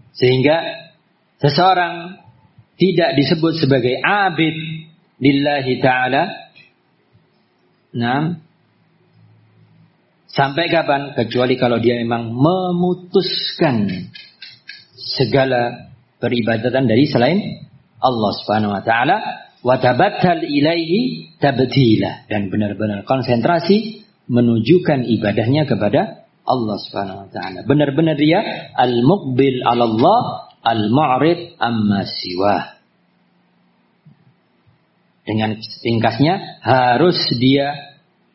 Sehingga seseorang tidak disebut sebagai abid lillahi ta'ala. Nah, sampai kapan? Kecuali kalau dia memang memutuskan segala peribadatan dari selain Allah Subhanahu wa taala, wa tabattal ilaihi tabtila, dan benar-benar konsentrasi menunjukkan ibadahnya kepada Allah Subhanahu wa taala. Benar-benar dia al-muqbil 'ala Allah, al-mu'rid amma siwa. Dengan ringkasnya, harus dia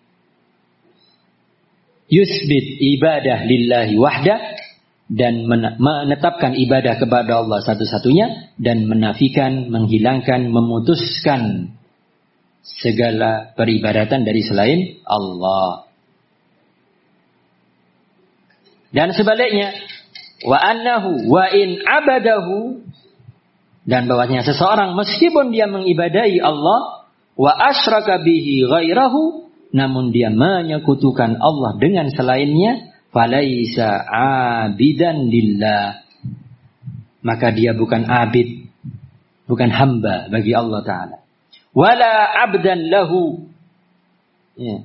yusbit ibadah lillahi wahdah, dan menetapkan ibadah kepada Allah satu-satunya, dan menafikan, menghilangkan, memutuskan segala peribadatan dari selain Allah. Dan sebaliknya, wa annahu wa in abadahu, dan bahwasanya seseorang meskipun dia mengibadahi Allah, wa asyraka bihi ghairahu, namun dia menyekutukan Allah dengan selainnya, falaisa abidan lillah, maka dia bukan abid, bukan hamba bagi Allah Ta'ala. Wala abdan lahu, ya.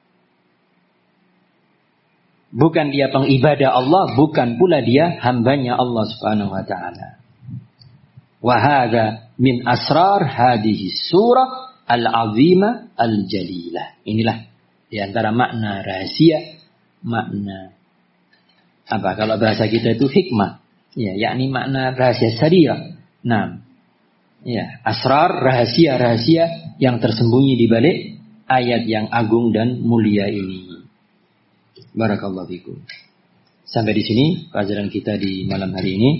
Bukan dia pengibadah Allah, bukan pula dia hambanya Allah Subhanahu wa Ta'ala. Wa hadza min asrar hadhihi surah al-azimah al-jalilah. Inilah di antara makna rahasia, makna apa kalau bahasa kita itu hikmah, ya, yakni makna rahasia syariah. Nah, ya, asrar, rahasia-rahasia yang tersembunyi di balik ayat yang agung dan mulia ini. Barakallahu fikum. Sampai di sini pelajaran kita di malam hari ini.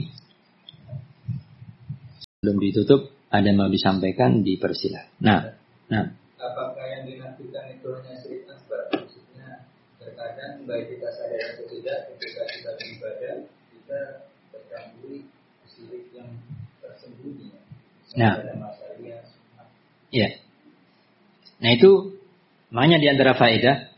Sebelum ditutup, ada yang mau disampaikan, dipersilakan. Nah. Apakah yang dinafikan itu hanya syirik akbar? Maksudnya terkadang baik kita sadar atau tidak, ketika kita beribadah, kita tercampuri syirik yang tersembunyi. Nah, ya. Nah itu makanya di antara faedah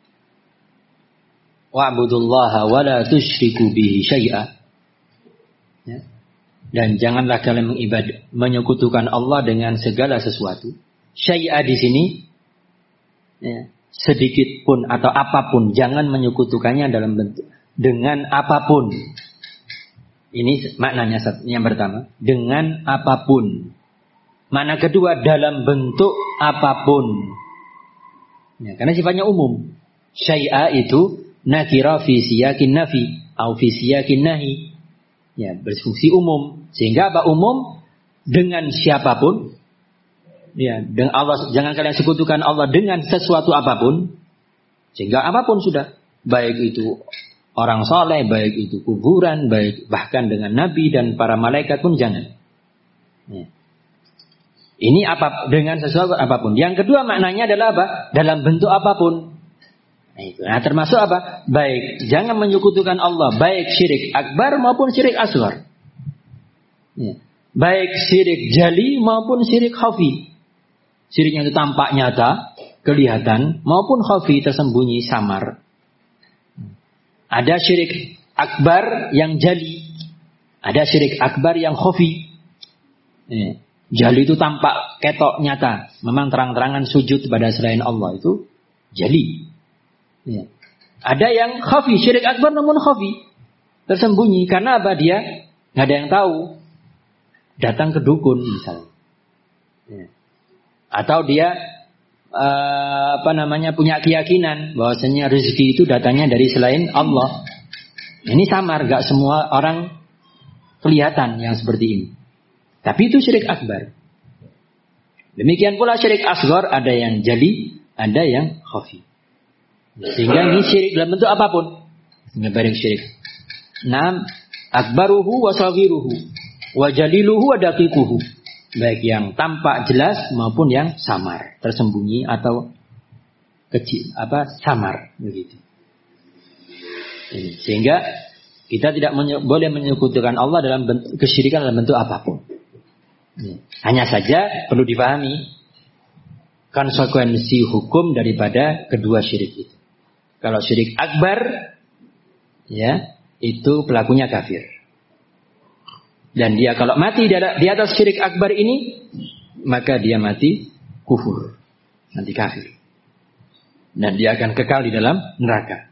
wa'budullaha wa la tusyriku bihi syai'a. Ya. Dan janganlah kalian menyekutukan Allah dengan segala sesuatu. Syai'a di sini, ya, sedikit pun atau apapun, jangan menyekutukannya dalam bentuk dengan apapun. Ini maknanya yang pertama, dengan apapun. Makna kedua, dalam bentuk apapun. Ya, karena sifatnya umum. Syai'a itu nakira fi siyakin nafi atau fi siyakin nahi. Ya, berfungsi umum. Sehingga apa umum? Dengan siapapun. Ya, dengan Allah, jangan kalian sekutukan Allah dengan sesuatu apapun. Sehingga apapun sudah, baik itu orang soleh, baik itu kuburan, baik bahkan dengan nabi dan para malaikat pun jangan. Ya. Ini apa dengan sesuatu apapun. Yang kedua maknanya adalah apa? Dalam bentuk apapun. Nah, termasuk apa? Baik, jangan menyekutukan Allah, baik syirik akbar maupun syirik asghar. Ya. Baik syirik jali maupun syirik khafi. Syiriknya itu tampak nyata, kelihatan, maupun khafi, tersembunyi, samar. Ada syirik akbar yang jali, ada syirik akbar yang khafi. Ya. Jali itu tampak, ketok, nyata. Memang terang-terangan sujud kepada selain Allah, itu jali. Ya. Ada yang khafi, syirik akbar namun khafi, tersembunyi. Karena apa? Dia nggak ada yang tahu. Datang ke dukun misalnya. Ya. Atau dia punya keyakinan bahwasanya rezeki itu datangnya dari selain Allah. Ini samar, nggak semua orang kelihatan yang seperti ini. Tapi itu syirik akbar. Demikian pula syirik asghar, ada yang jali, ada yang khafi. Sehingga ini syirik dalam bentuk apapun. Baik syirik. Naam, akbaruhu wa saghiruhu wa jaliluhu wa daqiquhu. Baik yang tampak jelas maupun yang samar, tersembunyi atau kecil, samar begitu. Sehingga kita tidak boleh menyekutukan Allah dalam bentuk kesyirikan dalam bentuk apapun. Hanya saja perlu dipahami konsekuensi hukum daripada kedua syirik itu. Kalau syirik akbar, ya, itu pelakunya kafir. Dan dia kalau mati di atas syirik akbar ini, maka dia mati kufur, nanti kafir. Dan dia akan kekal di dalam neraka.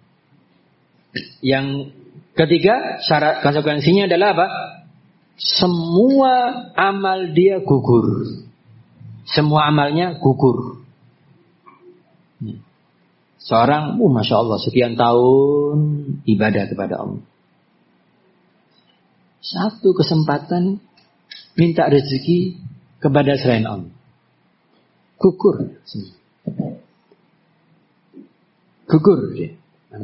Yang ketiga, syarat konsekuensinya adalah apa? Semua amal dia gugur. Semua amalnya gugur. Seorang, Masya Allah, sekian tahun ibadah kepada Allah. Satu kesempatan minta rezeki kepada selain Allah. Gugur. Gugur dia.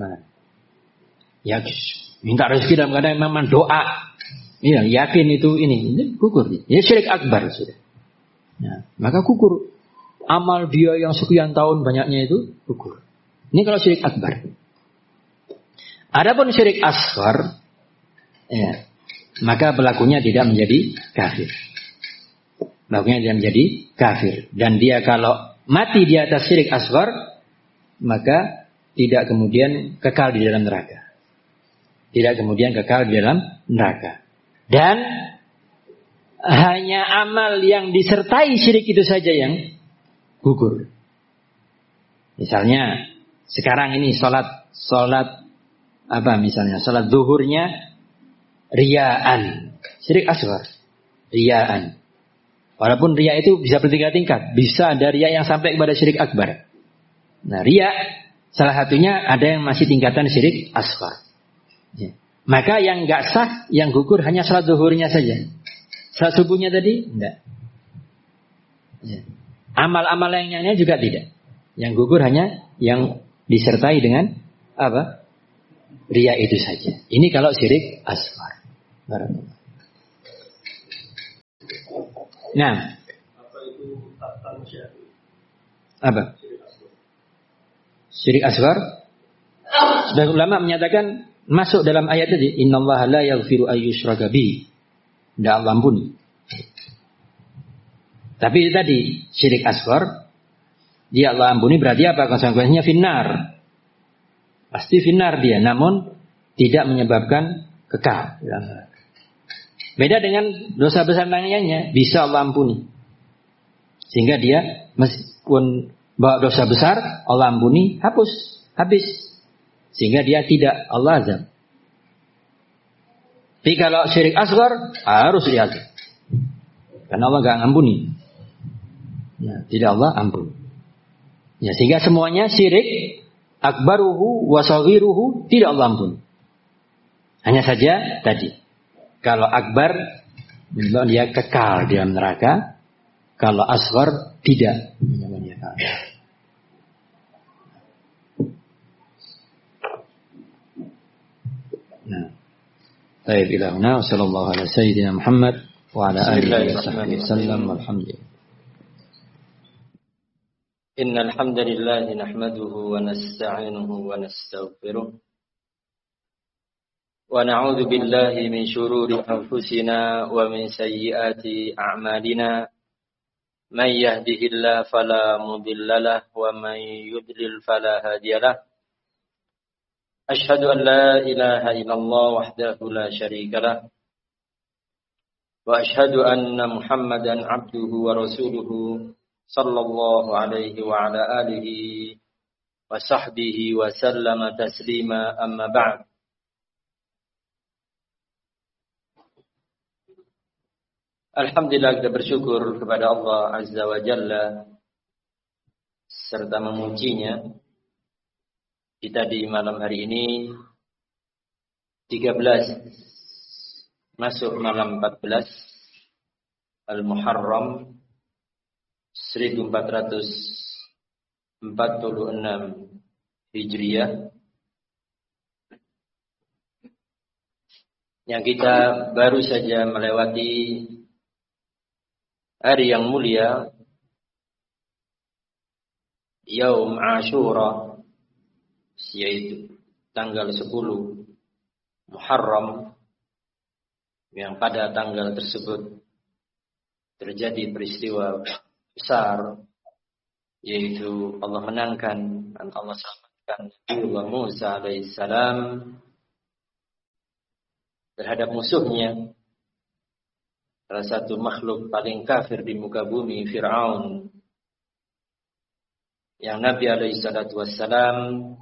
Ya, minta rezeki dalam keadaan memang doa. Iya, yakin itu ini gugur. Ya syirik akbar sudah. Ya, maka gugur. Amal dia yang sekian tahun banyaknya itu gugur. Ini kalau syirik akbar. Adapun syirik asghar, ya, maka pelakunya tidak menjadi kafir. Pelakunya tidak menjadi kafir. Dan dia kalau mati di atas syirik asghar, maka tidak kemudian kekal di dalam neraka. Tidak kemudian kekal di dalam neraka. Dan hanya amal yang disertai syirik itu saja yang gugur. Misalnya sekarang ini sholat apa misalnya sholat zuhurnya riyaan, syirik asghar, riyaan. Walaupun riya itu bisa bertingkat-tingkat, bisa ada riya yang sampai kepada syirik akbar. Nah, riya salah satunya ada yang masih tingkatan syirik asghar. Ya. Maka yang nggak sah, yang gugur hanya sholat zuhurnya saja. Sholat subuhnya tadi enggak. Ya. Amal-amal yang lainnya juga tidak. Yang gugur hanya yang disertai dengan apa? Riya itu saja. Ini kalau syirik asghar. Nah, apa itu apa? Syirik asghar. Sebagian ulama menyatakan masuk dalam ayat tadi, innallaha la yaghfiru ayyushraka bihi. Tidak Allah ampuni. Tapi itu tadi syirik asghar, dia Allah ampuni berarti apa konsekuensinya? Finnar. Pasti finnar dia, namun tidak menyebabkan kekal. Beda dengan dosa besar lainnya, bisa Allah ampuni. Sehingga dia meskipun bawa dosa besar, Allah ampuni, hapus, habis. Sehingga dia tidak Allah azab. Tapi kalau syirik asghar harus diazab. Karena Allah enggak ngampuni. Ya, tidak Allah ampun. Ya, sehingga semuanya syirik akbaruhu wa saghiruhu tidak Allah ampun. Hanya saja tadi, kalau akbar dia kekal di dalam neraka, kalau asghar tidak. Nah, baik ilahuna sallallahu alaihi sayyidina Muhammad wa ala alihi wasallam walhamdulillah. Innal hamdalillah nahmaduhu wa nasta'inuhu wa nastaghfiruh wa na'udzu billahi min shururi anfusina wa min sayyiati a'malina may yahdihillahu fala mudilla lahu wa may yudlil fala hadiyalah. Ashhadu an la ilaha illallah wahdahu la syarika lah wa ashhadu anna Muhammadan abduhu wa rasuluhu sallallahu alaihi wa ala alihi wa sahbihi wa sallama taslima amma ba'd. Alhamdulillah, kita bersyukur kepada Allah Azza wa Jalla serta memujinya. Kita di malam hari ini 13 masuk malam 14 Al-Muharram 1446 Hijriah, yang kita baru saja melewati hari yang mulia Yaum Ashura, yaitu tanggal 10 Muharram, yang pada tanggal tersebut terjadi peristiwa besar, yaitu Allah menangkan dan Allah selamatkan Nabiullah Musa alaihissalam terhadap musuhnya salah satu makhluk paling kafir di muka bumi, Fir'aun, yang Nabi SAW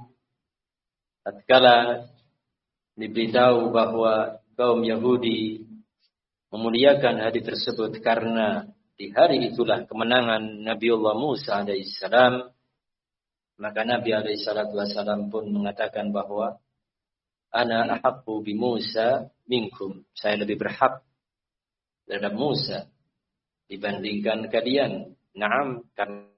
tatkala diberitahu bahwa kaum Yahudi memuliakan hari tersebut karena di hari itulah kemenangan Nabiullah Musa alaihissalam, maka Nabi alaihissalam pun mengatakan bahwa ana ahaqqu bi Musa minkum, saya lebih berhak terhadap Musa dibandingkan kalian. Naam, karena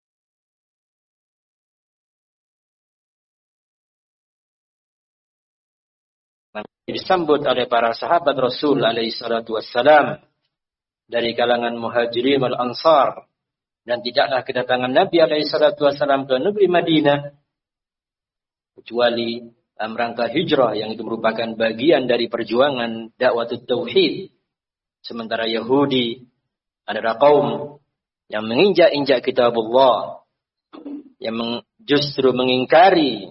disambut oleh para sahabat Rasul alaihi salatu wassalam dari kalangan Muhajirin wal Ansar, dan tidaklah kedatangan Nabi alaihi salatu wassalam ke negeri Madinah kecuali dalam rangka hijrah, yang itu merupakan bagian dari perjuangan dakwah tauhid. Sementara Yahudi adalah kaum yang menginjak-injak kitabullah, yang justru mengingkari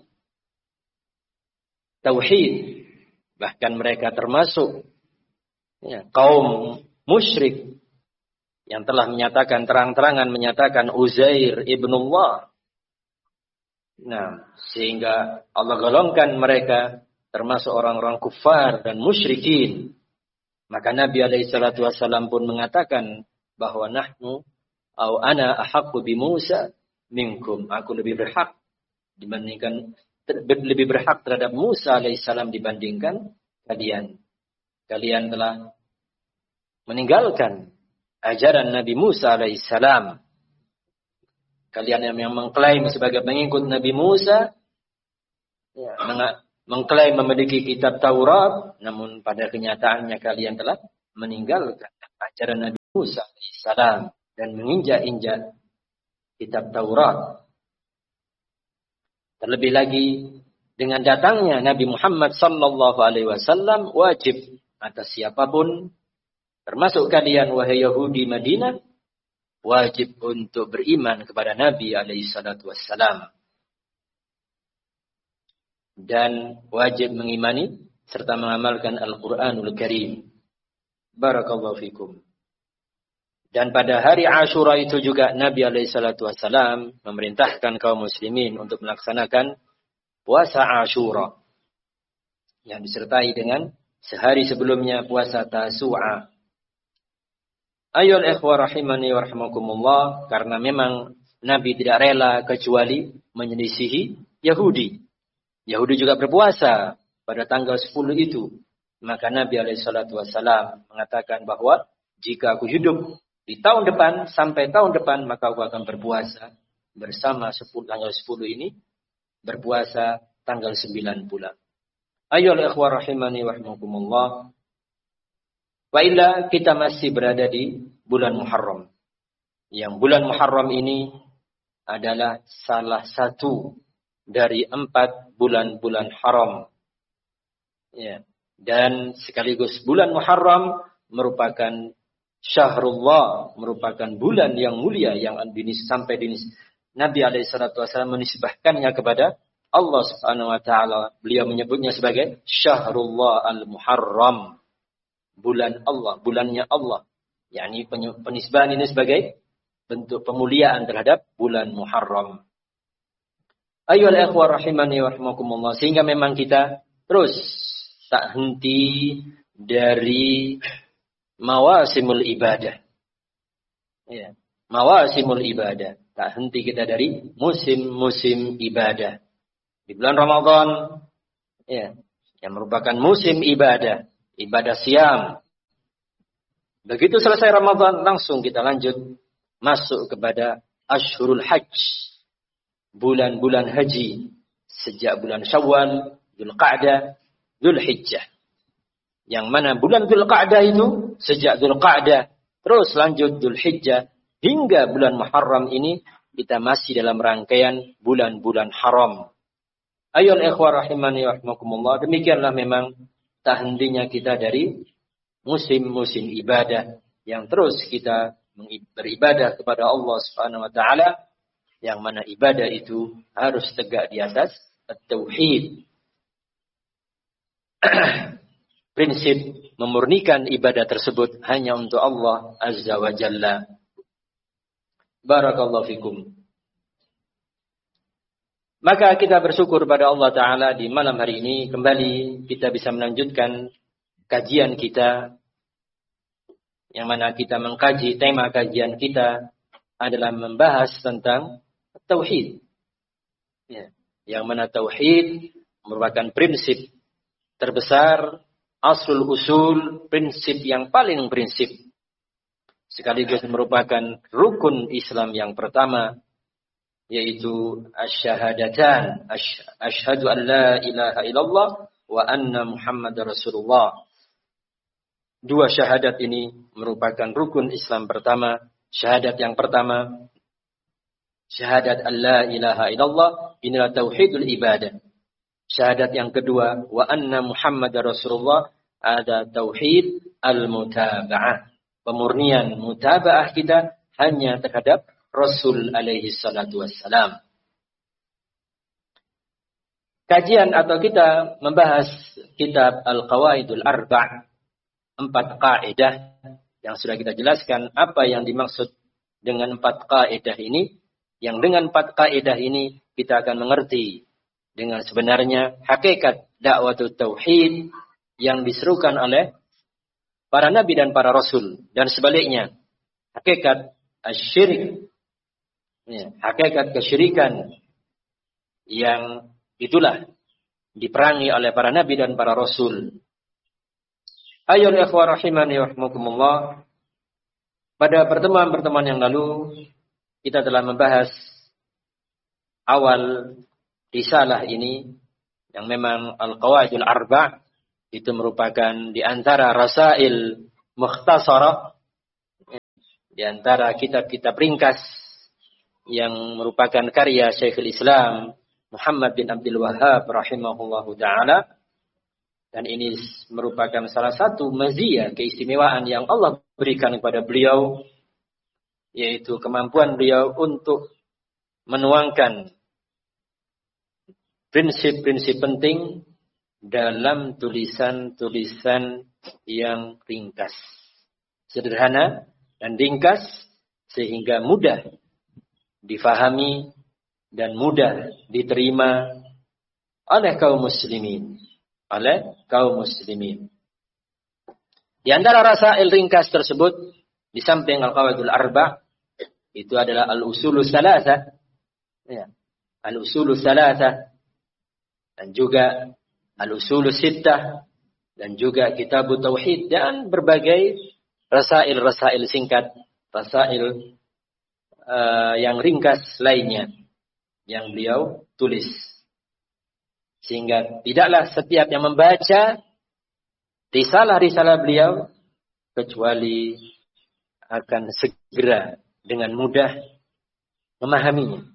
tauhid. Bahkan mereka termasuk kaum musyrik yang telah menyatakan terang-terangan menyatakan Uzair ibnullah. Nah, sehingga Allah golongkan mereka termasuk orang-orang kufar dan musyrikin. Maka Nabi SAW pun mengatakan bahwa nahnu au ana ahaqqu bi Musa minkum, aku lebih berhak dibandingkan, lebih berhak terhadap Musa alaihissalam dibandingkan kalian. Kalian telah meninggalkan ajaran Nabi Musa alaihissalam. Kalian yang mengklaim sebagai pengikut Nabi Musa, mengklaim memiliki kitab Taurat, namun pada kenyataannya kalian telah meninggalkan ajaran Nabi Musa alaihissalam dan menginjak-injak kitab Taurat. Terlebih lagi dengan datangnya Nabi Muhammad sallallahu alaihi wasallam, wajib atas siapapun termasuk kalian wahai Yahudi Madinah, wajib untuk beriman kepada Nabi alaihi salatu wassalam dan wajib mengimani serta mengamalkan Al-Qur'anul Karim. Barakallahu fikum. Dan pada hari Ashura itu juga Nabi SAW memerintahkan kaum muslimin untuk melaksanakan puasa Ashura yang disertai dengan sehari sebelumnya puasa Tasu'a. Ayyul ikhwah rahimani wa rahimakumullah, karena memang Nabi tidak rela kecuali menyelisihi Yahudi. Yahudi juga berpuasa pada tanggal 10 itu. Maka Nabi SAW mengatakan bahwa jika aku hidup di tahun depan, sampai tahun depan, maka aku akan berpuasa bersama tanggal 10 ini, berpuasa tanggal 9 pula. Ayyul ikhwah rahimani wa rahimakumullah. Wa illa kita masih berada di bulan Muharram. Yang bulan Muharram ini adalah salah satu dari 4 bulan-bulan haram. Ya. Dan sekaligus bulan Muharram merupakan Syahrullah, merupakan bulan yang mulia yang sampai Nabi SAW menisbahkannya kepada Allah Subhanahu wa taala. Beliau menyebutnya sebagai Syahrullah al-Muharram. Bulan Allah, bulannya Allah. yakni penisbahan ini sebagai bentuk pemuliaan terhadap bulan Muharram. Ayyuhal ikhwah rahimani wa rahimakumullah, sehingga memang kita terus tak henti dari mawasimul ibadah. Ya, mawasimul ibadah. Tak henti kita dari musim-musim ibadah. Di bulan Ramadan, ya, yang merupakan musim ibadah, ibadah siam. Begitu selesai Ramadan, langsung kita lanjut masuk kepada Ashhurul Hajj, bulan-bulan haji, sejak bulan Syawal, Dzulqa'dah, Dzulhijjah. Yang mana bulan Dzulqa'dah itu sejak Dzulqa'dah terus lanjut Dzulhijjah hingga bulan Muharram ini kita masih dalam rangkaian bulan-bulan haram. Ayyuhal ikhwah rahimani wa rahimakumullah, demikianlah memang tak hentinya kita dari musim-musim ibadah yang terus kita beribadah kepada Allah Subhanahu wa taala, yang mana ibadah itu harus tegak di atas at-tauhid. Prinsip memurnikan ibadah tersebut hanya untuk Allah Azza wa Jalla. Barakallahu fikum. Maka kita bersyukur pada Allah Ta'ala di malam hari ini kembali kita bisa melanjutkan kajian kita, yang mana kita mengkaji, tema kajian kita adalah membahas tentang tauhid. Ya. Yang mana tauhid merupakan prinsip terbesar, aslul usul, prinsip yang paling prinsip. Sekaligus merupakan rukun Islam yang pertama, yaitu asyhadatan, asyhadu an la ilaha illallah wa anna Muhammadar Rasulullah. Dua syahadat ini merupakan rukun Islam pertama. Syahadat yang pertama, syahadat an la ilaha illallah, inilah tauhidul ibadah. Syahadat yang kedua, wa anna Muhammadar Rasulullah, ada tauhid al-mutaba'ah. Pemurnian mutaba'ah kita hanya terhadap Rasul alaihi salatu wassalam. Kajian atau kita membahas kitab Al-Qawaidul Arba', 4 kaidah yang sudah kita jelaskan apa yang dimaksud dengan 4 kaidah ini. Yang dengan 4 kaidah ini kita akan mengerti dengan sebenarnya hakikat dakwah tauhid yang diserukan oleh para nabi dan para rasul, dan sebaliknya hakikat asyirik, hakikat kesyirikan yang itulah diperangi oleh para nabi dan para rasul. Ayyuhal ikhwah rahimani wa rahmakumullah. Pada pertemuan-pertemuan yang lalu kita telah membahas awal risalah ini, yang memang Al-Qawaidul Arba' itu merupakan di antara rasail mukhtasarah, di antara kitab-kitab ringkas yang merupakan karya Syekhul Islam Muhammad bin Abdul Wahhab rahimahullahu ta'ala. Dan ini merupakan salah satu maziyah, keistimewaan yang Allah berikan kepada beliau, yaitu kemampuan beliau untuk menuangkan prinsip-prinsip penting dalam tulisan-tulisan yang ringkas, sederhana dan ringkas, sehingga mudah difahami dan mudah diterima oleh kaum muslimin. Di antara rasail ringkas tersebut, di samping Al-Qawaidul Arba', itu adalah Al-Usulus Salasah, Al-Usulus Salasah, dan juga Al-Usulus Sittah, dan juga Kitabut Tauhid, dan berbagai rasail-rasail singkat, rasail yang ringkas lainnya yang beliau tulis. Sehingga tidaklah setiap yang membaca risalah-risalah beliau kecuali akan segera dengan mudah memahaminya,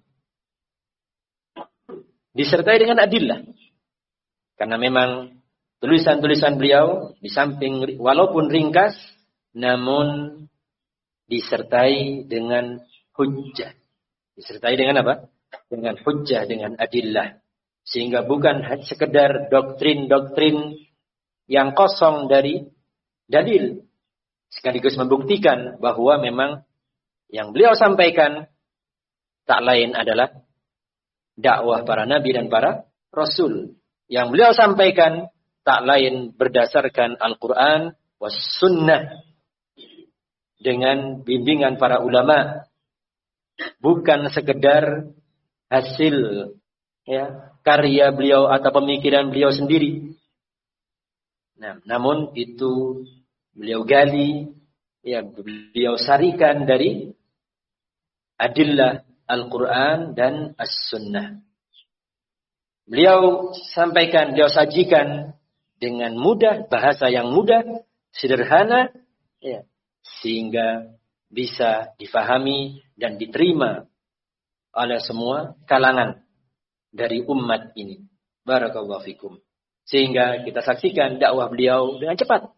disertai dengan adillah. Karena memang tulisan-tulisan beliau di samping walaupun ringkas, namun disertai dengan hujjah. Disertai dengan apa? Dengan hujjah, dengan adillah. Sehingga bukan sekedar doktrin-doktrin yang kosong dari dalil. Sekaligus membuktikan bahwa memang yang beliau sampaikan tak lain adalah dakwah para nabi dan para rasul. Yang beliau sampaikan tak lain berdasarkan Al-Quran was sunnah dengan bimbingan para ulama, bukan sekedar hasil karya beliau atau pemikiran beliau sendiri. Nah, namun itu beliau gali, beliau sarikan dari adillah Al-Quran dan As-Sunnah. Beliau sampaikan, beliau sajikan dengan mudah, bahasa yang mudah, sederhana, sehingga bisa difahami dan diterima oleh semua kalangan dari umat ini. Barakallahu fikum. Sehingga kita saksikan dakwah beliau dengan cepat.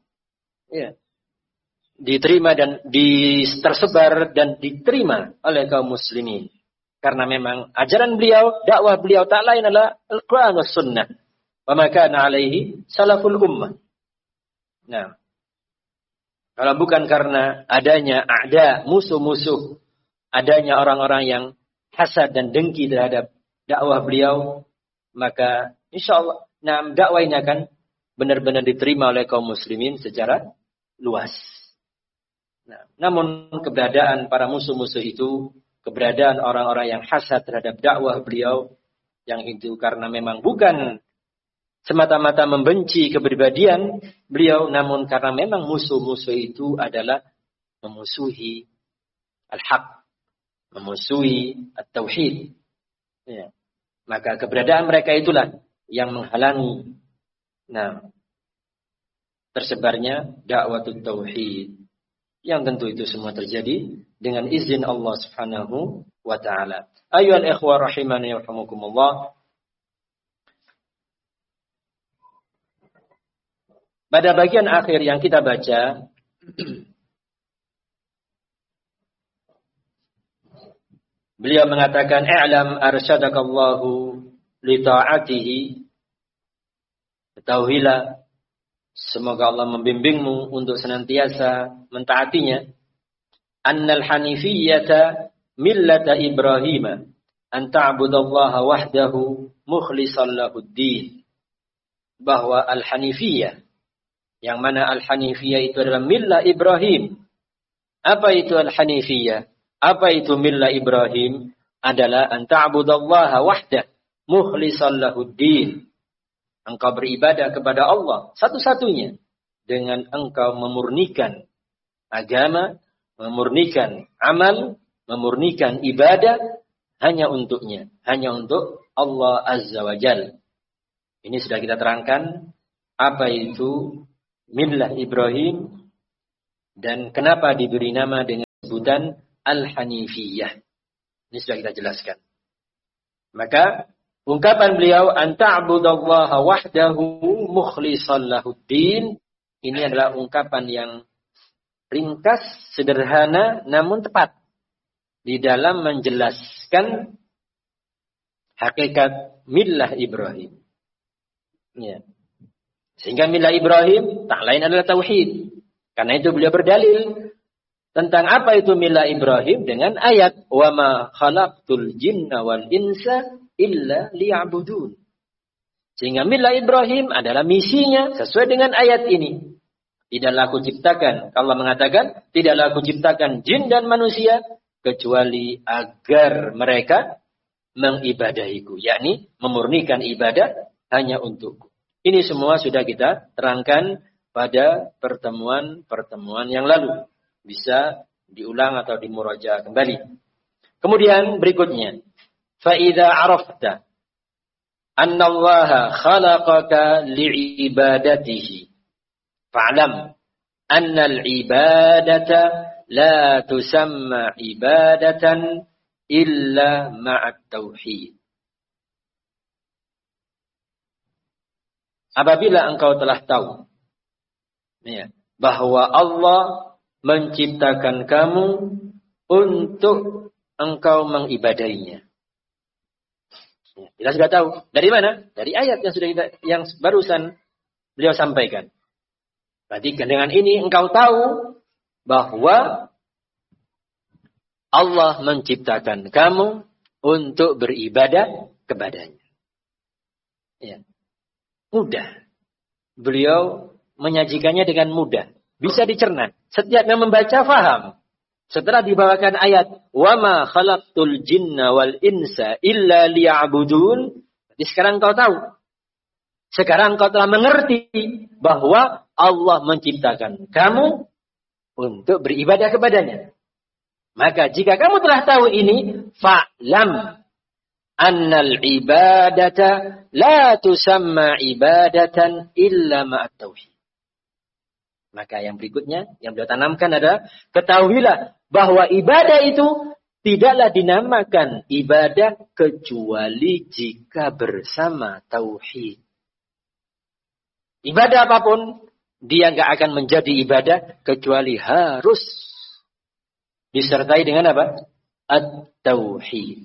Diterima dan tersebar dan diterima oleh kaum muslimin. Karena memang ajaran beliau, dakwah beliau tak lain adalah Al-Quran was Sunnah. Wa ma kana alaihi salaful ummah. Nah, Kalau bukan karena adanya a'da, musuh-musuh, adanya orang-orang yang hasad dan dengki terhadap dakwah beliau, maka insya Allah dakwah ini akan benar-benar diterima oleh kaum muslimin secara luas. Nah, namun keberadaan para musuh-musuh itu, keberadaan orang-orang yang hasad terhadap dakwah beliau, yang itu karena memang bukan semata-mata membenci kepribadian beliau, namun karena memang musuh-musuh itu adalah memusuhi al-haq, memusuhi at-tauhid. Ya. Maka keberadaan mereka itulah yang menghalangi tersebarnya dakwatut tauhid. Yang tentu itu semua terjadi dengan izin Allah Subhanahu wa taala. Ayyuhal ikhwah rahimani wa rahimakumullah. Pada bagian akhir yang kita baca, beliau mengatakan, "I'lam arsyadakallahu li ta'atihi." Ketahuilah, semoga Allah membimbingmu untuk senantiasa mentaatinya. Annal hanifiyyata millata Ibrahim, an ta'budallaha wahdahu mukhlishan lahud-din. Bahwa al-hanifiyah, yang mana al-hanifiyah itu adalah millah Ibrahim. Apa itu al-hanifiyah? Apa itu millah Ibrahim? Adalah an ta'budallaha wahdah mukhlishan lahud-din. Engkau beribadah kepada Allah satu-satunya dengan engkau memurnikan agama, memurnikan amal, memurnikan ibadah hanya untuknya, hanya untuk Allah Azza wa Jalla. Ini sudah kita terangkan apa itu millah Ibrahim dan kenapa diberi nama dengan sebutan Al-Hanifiyah. Ini sudah kita jelaskan. Maka ungkapan beliau anta'budallaha wahdahu mukhlishan lahud-din, ini adalah ungkapan yang ringkas, sederhana namun tepat di dalam menjelaskan hakikat millah Ibrahim. Ya. Sehingga millah Ibrahim tak lain adalah tauhid. Karena itu beliau berdalil tentang apa itu millah Ibrahim dengan ayat wa ma khalaqtul jinna wal insa illa liya'budun. Sehingga millah Ibrahim adalah misinya sesuai dengan ayat ini. Tidaklah aku ciptakan, Allah mengatakan, tidaklah aku ciptakan jin dan manusia kecuali agar mereka mengibadahiku, yakni memurnikan ibadah hanya untukku. Ini semua sudah kita terangkan pada pertemuan-pertemuan yang lalu. Bisa diulang atau dimuraja kembali. Kemudian berikutnya, فَإِذَا عَرَفْتَ أَنَّ اللَّهَ خَلَقَكَ لِعِبَادَتِهِ فَاعْلَمْ أَنَّ الْعِبَادَةَ لَا تُسَمَّى عِبَادَةً إِلَّا مَعَ التَّوْحِيدِ. Apabila engkau telah tahu bahwa Allah menciptakan kamu untuk engkau mengibadahinya. Kita sudah tahu. Dari mana? Dari ayat yang barusan beliau sampaikan. Berarti dengan ini engkau tahu bahwa Allah menciptakan kamu untuk beribadah kepadanya. Ya. Mudah. Beliau menyajikannya dengan mudah. Bisa dicerna. Setiap yang membaca faham. Setelah dibawakan ayat wa ma khalaqtul jinna wal insa illa liya'budun. Jadi sekarang kau tahu. Sekarang kau telah mengerti bahwa Allah menciptakan kamu untuk beribadah kepadanya. Maka jika kamu telah tahu ini, fa'lam annal ibadata la tusamma ibadatan illa ma'at tauhid. Maka yang berikutnya yang beliau tanamkan adalah ketahuilah bahwa ibadah itu tidaklah dinamakan ibadah kecuali jika bersama tauhid. Ibadah apapun dia enggak akan menjadi ibadah kecuali harus disertai dengan apa? At-tauhid.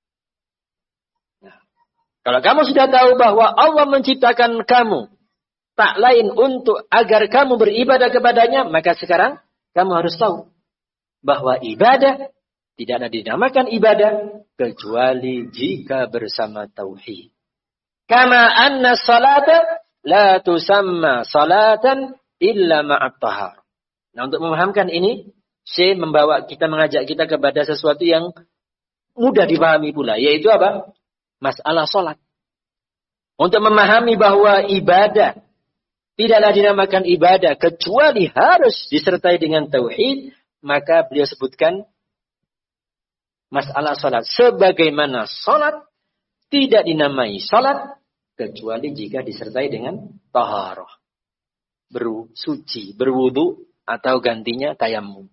Nah, kalau kamu sudah tahu bahwa Allah menciptakan kamu tak lain untuk agar kamu beribadah kepadanya, maka sekarang kamu harus tahu bahwa ibadah tidaklah dinamakan ibadah kecuali jika bersama tauhid. Kama anna salata la tusamma salatan illa ma'at tahar. Nah, untuk memahamkan ini, Syekh mengajak kita kepada sesuatu yang mudah dipahami pula, yaitu apa? Masalah salat. Untuk memahami bahwa ibadah tidaklah dinamakan ibadah kecuali harus disertai dengan tauhid, maka beliau sebutkan masalah salat. Sebagaimana salat tidak dinamai salat kecuali jika disertai dengan taharah. Bersuci, berwudu atau gantinya tayamum.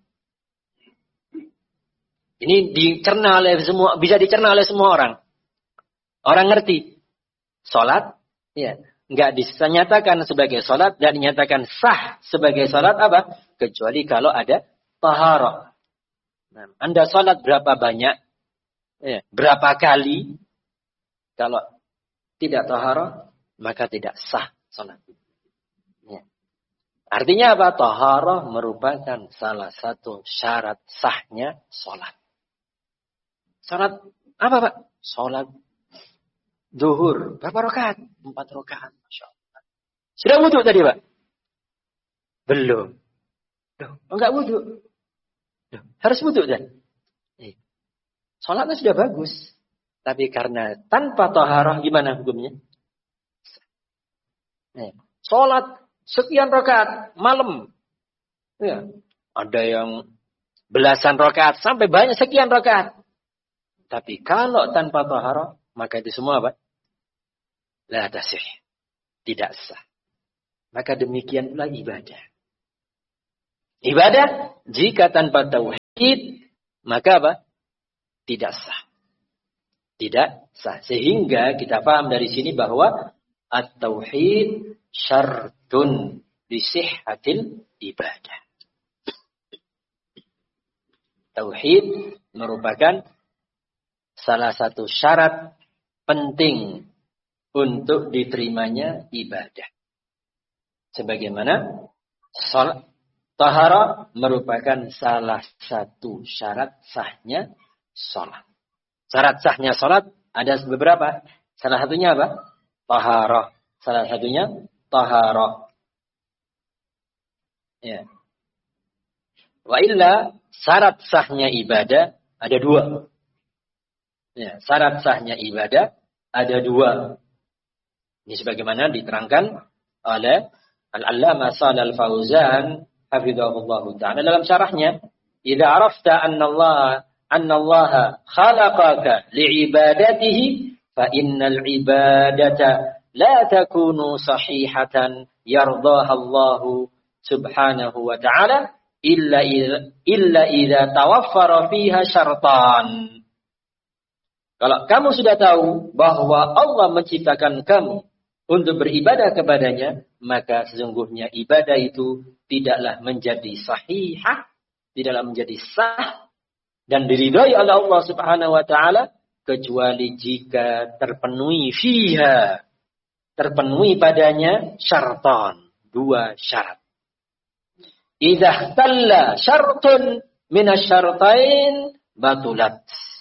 Ini dicerna oleh semua, bisa dicerna oleh semua orang. Orang ngerti. Salat, ya, enggak dinyatakan sebagai salat dan dinyatakan sah sebagai salat apa? Kecuali kalau ada taharah. Nah, Anda salat berapa banyak? Ya, berapa kali? Kalau tidak taharah, maka tidak sah salat. Ya. Artinya apa? Taharah merupakan salah satu syarat sahnya salat. Salat apa, Pak? Salat zuhur. Berapa rakaat? 4 rakaat. Masya Allah. Sudah wudu tadi, Pak? Belum. Enggak wudu. Harus wudu kan? Salatnya sudah bagus. Tapi karena tanpa taharah gimana hukumnya? Salat sekian rakaat malam. Ya. Ada yang belasan rakaat sampai banyak sekian rakaat. Tapi kalau tanpa taharah, maka itu semua apa? La tasih. Tidak sah. Maka demikian pula ibadah. Ibadah jika tanpa tauhid, maka apa? Tidak sah. Tidak sah. Sehingga kita paham dari sini bahwa at-tauhid syartun li sihhatil ibadah. Tauhid merupakan salah satu syarat penting untuk diterimanya ibadah. Sebagaimana salat, taharah merupakan salah satu syarat sahnya salat. Syarat sahnya salat ada beberapa. Salah satunya apa? Taharah. Salah satunya taharah. Ya. Wa illa syarat sahnya ibadah ada 2. Ya, syarat sahnya ibadah ada 2. Ini sebagaimana diterangkan oleh Al-Allamah Shalal Fauzan hafizahullah ta'ala dalam syarahnya, "Idza arafta anna Allah khalaqaka li'ibadatihi fa innal ibadata la takunu sahihatan yardaha Allah subhanahu wa ta'ala illa idza tawaffara fiha syartan." Kalau kamu sudah tahu bahwa Allah menciptakan kamu untuk beribadah kepadanya, maka sesungguhnya ibadah itu tidaklah menjadi sahihah, tidaklah menjadi sah dan diridhai oleh Allah Subhanahu wa taala kecuali jika terpenuhi fiha, terpenuhi padanya syartan, 2 syarat. Idza talla syartun minasyartain batulat.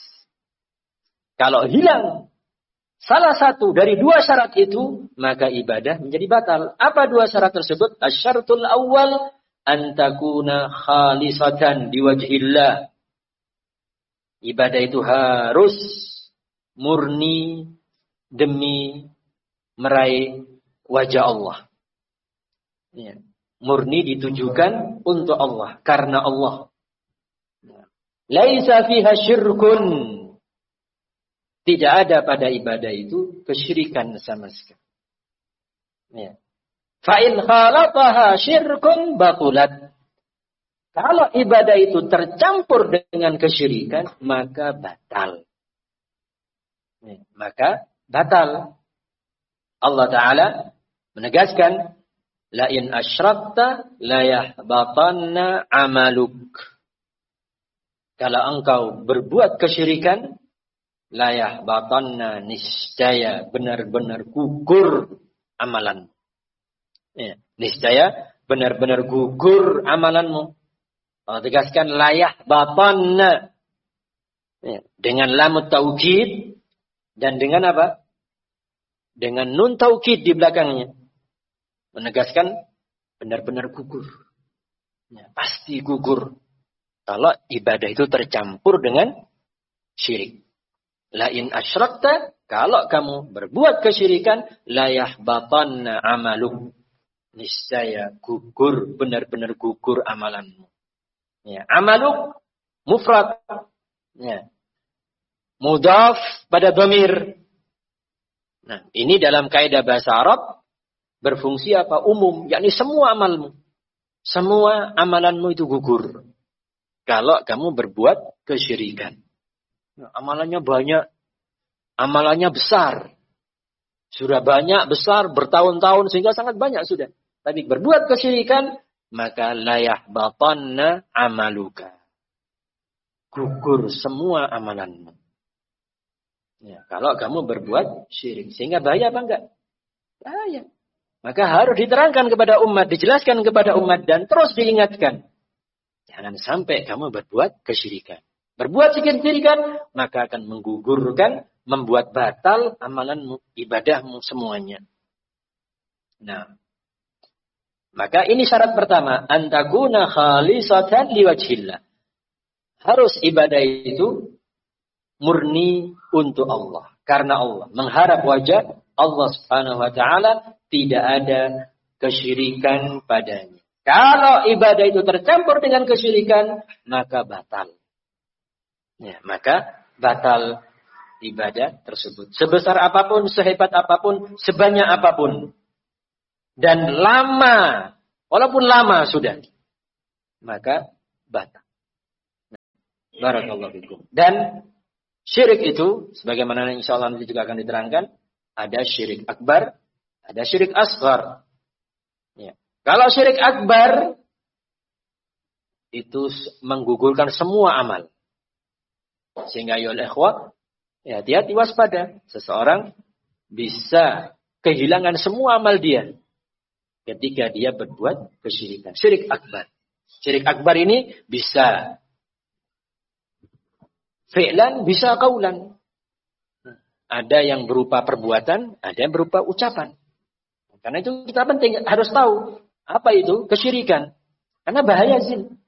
Kalau hilang salah satu dari 2 syarat itu, maka ibadah menjadi batal. Apa 2 syarat tersebut? Asyaratul awal an takuna khalisatan liwajhillah. Ibadah itu harus murni demi meraih wajah Allah. Ya. Murni ditujukan untuk Allah, karena Allah. Laisa fiha syirkun. Tidak ada pada ibadah itu kesyirikan sama sekali. Ya. Fa in khalataha syirkun batulat. Kalau ibadah itu tercampur dengan kesyirikan, maka batal. Ya. Maka batal. Allah Ta'ala menegaskan, la in asyrakta la yahbatanna amaluk. Kalau engkau berbuat kesyirikan, layah batanna niscaya benar-benar gugur amalan. Ya, niscaya benar-benar gugur amalanmu. Allah tegaskan layah batanna. Ya, dengan lam taukid dan dengan apa? Dengan nun taukid di belakangnya. Menegaskan benar-benar gugur. Ya, pasti gugur. Kalau ibadah itu tercampur dengan syirik. La in asyrakta, kalau kamu berbuat kesyirikan, la yahbatanna amaluk. Niscaya gugur, benar-benar gugur amalanmu. Ya, amaluk mufrad. Ya. Mudhaf pada dhamir. Nah, ini dalam kaidah bahasa Arab berfungsi apa? Umum, yakni semua amalmu. Semua amalanmu itu gugur. Kalau kamu berbuat kesyirikan. Nah, amalannya banyak. Amalannya besar. Sudah banyak, besar, bertahun-tahun, sehingga sangat banyak sudah. Tapi berbuat kesyirikan, maka layah batanna amaluka. Gugur semua amalanmu. Ya, kalau kamu berbuat syirik. Sehingga bahaya apa enggak? Bahaya. Maka harus diterangkan kepada umat, dijelaskan kepada umat, dan terus diingatkan. Jangan sampai kamu berbuat kesyirikan. Berbuat kesyirikan, maka akan menggugurkan, membuat batal amalanmu, ibadahmu semuanya. Nah, maka ini syarat pertama. Antakuna khalisatan liwajhillah. Harus ibadah itu murni untuk Allah. Karena Allah. Mengharap wajah Allah subhanahu wa ta'ala, tidak ada kesyirikan padanya. Kalau ibadah itu tercampur dengan kesyirikan, maka batal. Ya, maka batal ibadah tersebut. Sebesar apapun, sehebat apapun, sebanyak apapun. Dan lama, walaupun lama sudah, maka batal. Barakallahu fikum. Dan syirik itu, sebagaimana insya Allah nanti juga akan diterangkan, ada syirik akbar, ada syirik asghar. Ya. Kalau syirik akbar, itu menggugurkan semua amal. Sehingga ya ikhwah, ya hati-hati waspada. Seseorang bisa kehilangan semua amal dia ketika dia berbuat kesyirikan. Syirik akbar. Syirik akbar ini bisa fi'lan, bisa qaulan. Ada yang berupa perbuatan, ada yang berupa ucapan. Karena itu kita penting harus tahu apa itu kesyirikan. Karena bahaya zin.